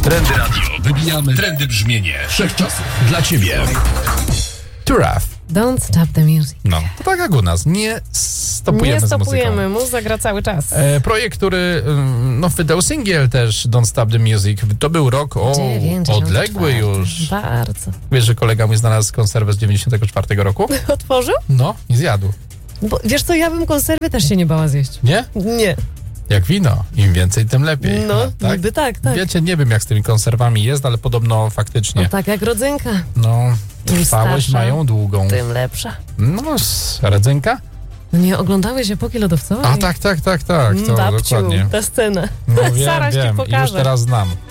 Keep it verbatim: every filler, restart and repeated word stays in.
Trendy Radio. Wybijamy trendy brzmienie wszechczasów dla Ciebie. Too Rough. Don't stop the music. No, to tak jak u nas. Nie stopujemy, Nie z muzyką. stopujemy, muza gra cały czas. E, projekt, który no, wydał singiel też Don't Stop the Music. To był rok o, odległy już. Bardzo. Wiesz, że kolega mój znalazł konserwę z dziewięćdziesiątego czwartego roku? Otworzył? No, i zjadł. Bo, wiesz co, ja bym konserwy też się nie bała zjeść. Nie? Nie. Jak wino. Im więcej, tym lepiej. No, tak? niby tak, tak. Wiecie, nie wiem jak z tymi konserwami jest, ale podobno faktycznie. No tak jak rodzynka. No, Im trwałość starsza, mają długą. tym lepsza. No, z rodzynka? No nie oglądałeś epoki lodowcowej? A tak, tak, tak, tak. To Babciu, dokładnie. ta scena. No wiem, Zaraz ci wiem. I już pokażę. teraz znam.